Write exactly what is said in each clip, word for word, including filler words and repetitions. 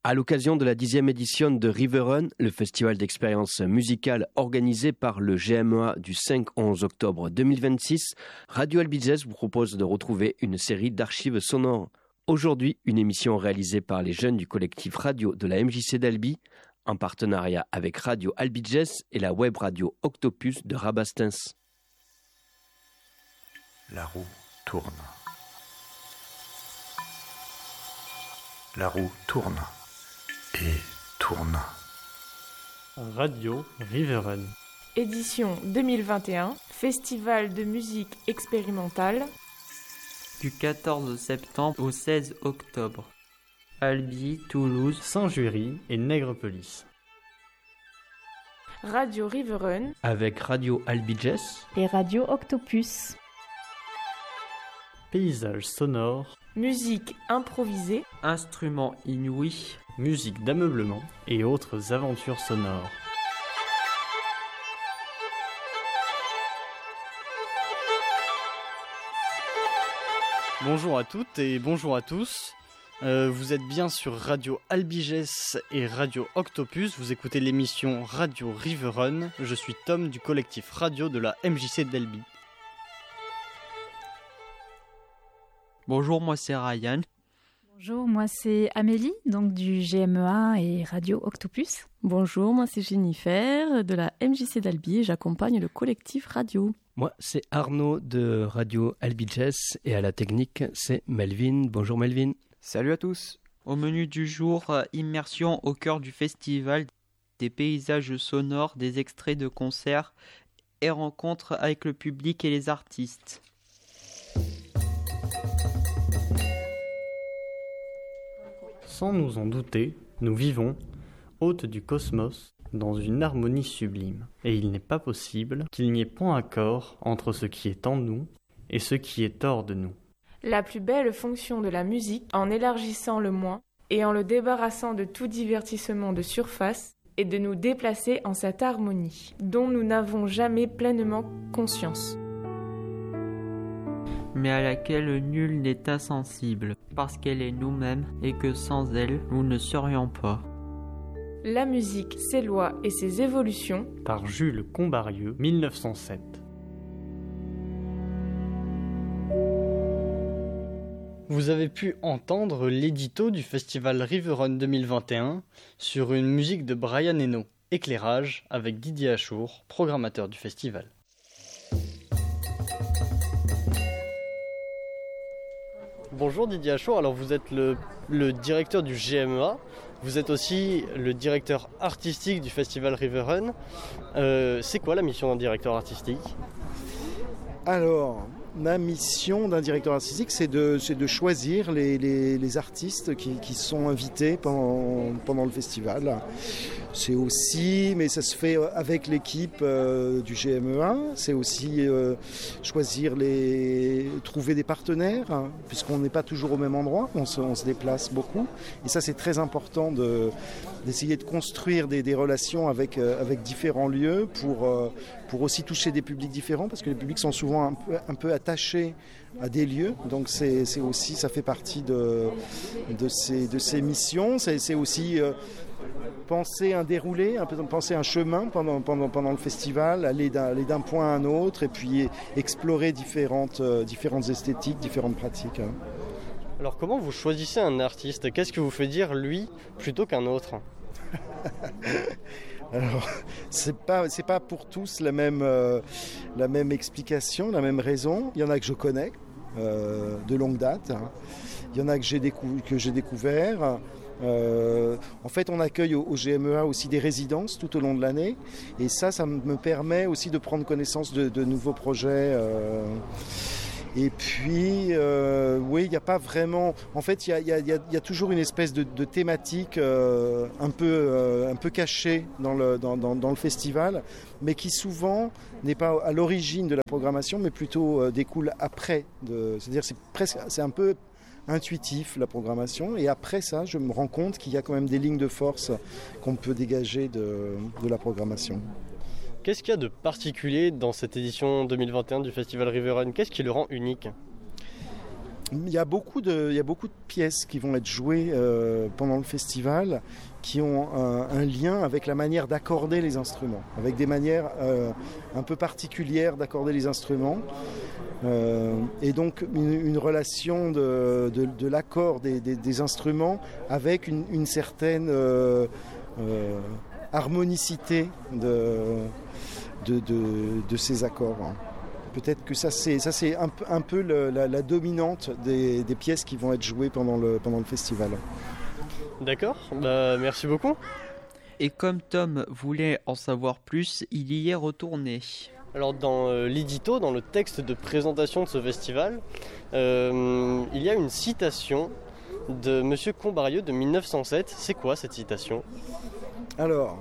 À l'occasion de la dixième édition de Riverrun, le festival d'expériences musicales organisé par le G M E A du cinq au onze octobre deux mille vingt-six, Radio Albi Jazz vous propose de retrouver une série d'archives sonores. Aujourd'hui, une émission réalisée par les jeunes du collectif radio de la M J C d'Albi, en partenariat avec Radio Albi Jazz et la web radio Octopus de Rabastens. La roue tourne. La roue tourne. Et tourne. Radio Riverrun. Édition deux mille vingt et un, Festival de musique expérimentale. Du quatorze septembre au seize octobre. Albi, Toulouse, Saint-Jury et Nègrepelisse. Radio Riverrun. Avec Radio Albi Jazz et Radio Octopus. Paysages sonores. Musique improvisée. Instruments inouïs. Musique d'ameublement et autres aventures sonores. Bonjour à toutes et bonjour à tous. Euh, vous êtes bien sur Radio Albi Jazz et Radio Octopus. Vous écoutez l'émission Radio Riverrun. Je suis Tom du collectif radio de la M J C d'Albi. Bonjour, moi c'est Ryan. Bonjour, moi c'est Amélie, donc du G M E A et Radio Octopus. Bonjour, moi c'est Jennifer de la M J C d'Albi et j'accompagne le collectif radio. Moi c'est Arnaud de Radio Albi Jazz et à la technique c'est Melvin. Bonjour Melvin. Salut à tous. Au menu du jour, immersion au cœur du festival, des paysages sonores, des extraits de concerts et rencontres avec le public et les artistes. Sans nous en douter, nous vivons, hôtes du cosmos, dans une harmonie sublime. Et il n'est pas possible qu'il n'y ait point accord entre ce qui est en nous et ce qui est hors de nous. La plus belle fonction de la musique, en élargissant le moi et en le débarrassant de tout divertissement de surface, est de nous déplacer en cette harmonie, dont nous n'avons jamais pleinement conscience. Mais à laquelle nul n'est insensible, parce qu'elle est nous-mêmes et que sans elle, nous ne serions pas. La musique, ses lois et ses évolutions. Par Jules Combarieux, mille neuf cent sept. Vous avez pu entendre l'édito du festival Riverrun deux mille vingt et un sur une musique de Brian Eno, Éclairage, avec Didier Achour, programmateur du festival. Bonjour Didier Achour, alors vous êtes le, le directeur du G M E A, vous êtes aussi le directeur artistique du festival Riverrun. Euh, c'est quoi la mission d'un directeur artistique ? Alors, ma mission d'un directeur artistique, c'est de, c'est de choisir les, les, les artistes qui, qui sont invités pendant, pendant le festival. C'est aussi, mais ça se fait avec l'équipe euh, du G M E A, c'est aussi euh, choisir les, trouver des partenaires, hein, puisqu'on n'est pas toujours au même endroit, on se, on se déplace beaucoup. Et ça, c'est très important de, d'essayer de construire des, des relations avec, euh, avec différents lieux pour, euh, pour aussi toucher des publics différents, parce que les publics sont souvent un peu, un peu attachés à des lieux, donc c'est, c'est aussi, ça fait partie de, de, ces, de ces missions. C'est, c'est aussi euh, penser un déroulé, un peu, penser un chemin pendant, pendant, pendant le festival, aller d'un, aller d'un point à un autre et puis explorer différentes, euh, différentes esthétiques, différentes pratiques. Hein. Alors comment vous choisissez un artiste ? Qu'est-ce que vous fait dire lui plutôt qu'un autre ? Alors, c'est pas, c'est pas pour tous la même, euh, la même explication, la même raison. Il y en a que je connais euh, de longue date. Hein. Il y en a que j'ai, décou- que j'ai découvert. Euh, en fait, on accueille au, au G M E A aussi des résidences tout au long de l'année. Et ça, ça me permet aussi de prendre connaissance de, de nouveaux projets. Euh, Et puis, euh, oui, il n'y a pas vraiment... En fait, il y a, y a, y a, y a toujours une espèce de, de thématique euh, un, peu, euh, un peu cachée dans le, dans, dans, dans le festival, mais qui souvent n'est pas à l'origine de la programmation, mais plutôt euh, découle après. De, c'est-à-dire c'est presque, c'est un peu intuitif, la programmation. Et après ça, je me rends compte qu'il y a quand même des lignes de force qu'on peut dégager de, de la programmation. Qu'est-ce qu'il y a de particulier dans cette édition deux mille vingt et un du Festival Riverrun ? Qu'est-ce qui le rend unique ? Il y a beaucoup de, il y a beaucoup de pièces qui vont être jouées euh, pendant le festival qui ont un, un lien avec la manière d'accorder les instruments, avec des manières euh, un peu particulières d'accorder les instruments. Euh, et donc une, une relation de, de, de l'accord des, des, des instruments avec une, une certaine euh, euh, harmonicité de, de, de, de ces accords. Peut-être que ça c'est, ça, c'est un, un peu le, la, la dominante des, des pièces qui vont être jouées pendant le, pendant le festival. D'accord, bah, merci beaucoup. Et comme Tom voulait en savoir plus, il y est retourné. Alors dans euh, l'édito, dans le texte de présentation de ce festival, euh, il y a une citation de Monsieur Combarieux de mille neuf cent sept. C'est quoi cette citation ? Alors,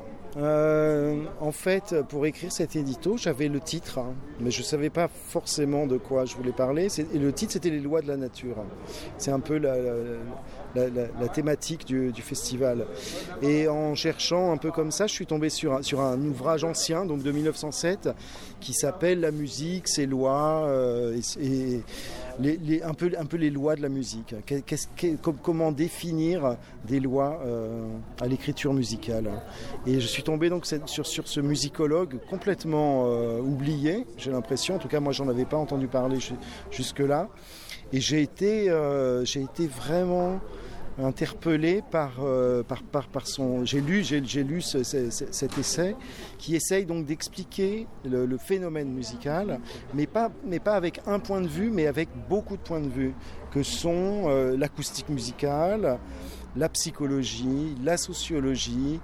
euh, en fait, pour écrire cet édito, j'avais le titre, hein, mais je ne savais pas forcément de quoi je voulais parler. C'est, et le titre, c'était Les lois de la nature. C'est un peu la, la, la, la, la thématique du, du festival. Et en cherchant un peu comme ça, je suis tombé sur un, sur un ouvrage ancien, donc de mille neuf cent sept, qui s'appelle La musique, ses lois, euh, et, et les, les, un, peu, un peu les lois de la musique. Qu'est-ce, qu'est, comment définir des lois euh, à l'écriture musicale. Et je suis tombé donc sur, sur ce musicologue complètement euh, oublié, j'ai l'impression, en tout cas moi j'en avais pas entendu parler jusque-là, et j'ai été, euh, j'ai été vraiment interpellé par, euh, par, par, par son... J'ai lu, j'ai, j'ai lu ce, ce, cet essai qui essaye donc d'expliquer le, le phénomène musical, mais pas, mais pas avec un point de vue, mais avec beaucoup de points de vue, que sont euh, l'acoustique musicale, la psychologie, la sociologie,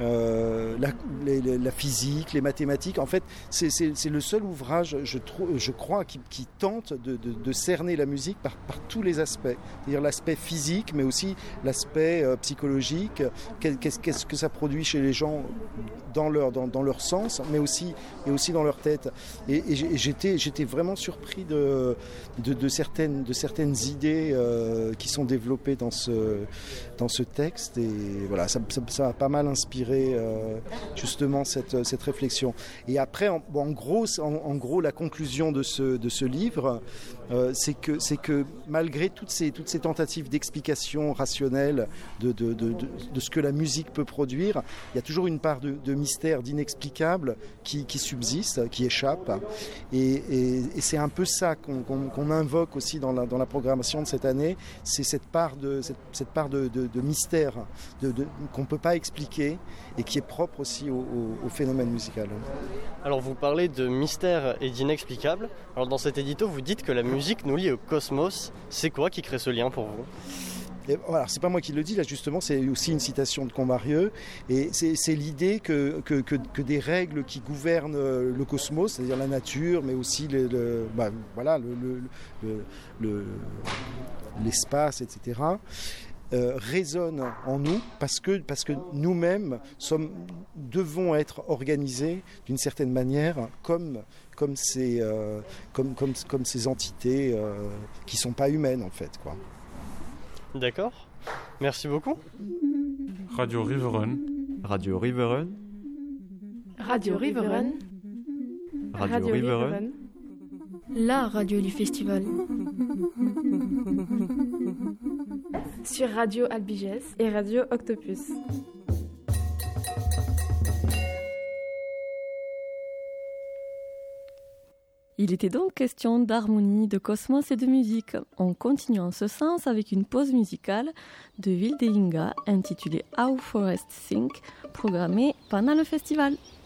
Euh, la, les, la physique, les mathématiques. En fait, c'est, c'est, c'est le seul ouvrage, je, trouve, je crois, qui, qui tente de, de, de cerner la musique par, par tous les aspects. C'est-à-dire l'aspect physique, mais aussi l'aspect euh, psychologique. Qu'est-ce, qu'est-ce que ça produit chez les gens dans leur, dans, dans leur sens, mais aussi, et aussi dans leur tête. Et, et j'étais, j'étais vraiment surpris de, de, de, certaines, de certaines idées euh, qui sont développées dans ce, dans ce texte. Et voilà, ça, ça, ça a pas mal inspiré Euh, justement cette, cette réflexion. Et après, en, bon, en, gros, en, en gros, la conclusion de ce, de ce livre, euh, c'est, que, c'est que malgré toutes ces, toutes ces tentatives d'explication rationnelle de, de, de, de, de ce que la musique peut produire, il y a toujours une part de, de mystère, d'inexplicable qui, qui subsiste, qui échappe. Et, et, et c'est un peu ça qu'on, qu'on, qu'on invoque aussi dans la, dans la programmation de cette année, c'est cette part de, cette, cette part de, de, de mystère de, de, qu'on ne peut pas expliquer, et qui est propre aussi au, au, au phénomène musical. Alors vous parlez de mystère et d'inexplicable. Alors dans cet édito, vous dites que la musique nous lie au cosmos. C'est quoi qui crée ce lien pour vous ? Et voilà, c'est pas moi qui le dis, là justement, c'est aussi une citation de Combarieux, et c'est, c'est l'idée que, que, que, que des règles qui gouvernent le cosmos, c'est-à-dire la nature, mais aussi le, le, bah, voilà, le, le, le, le, l'espace, et cetera, Euh, résonne en nous parce que, parce que nous-mêmes sommes, devons être organisés d'une certaine manière comme, comme, ces, euh, comme, comme, comme ces entités euh, qui ne sont pas humaines en fait, quoi. D'accord, merci beaucoup. Radio Riverrun. Radio Riverrun. Radio Riverrun. Radio, Radio Riverrun. Riverrun. La radio du festival. Sur Radio Albiges et Radio Octopus. Il était donc question d'harmonie, de cosmos et de musique. On continue en ce sens avec une pause musicale de Vilde Inga intitulée How Forests Think, programmée pendant le festival.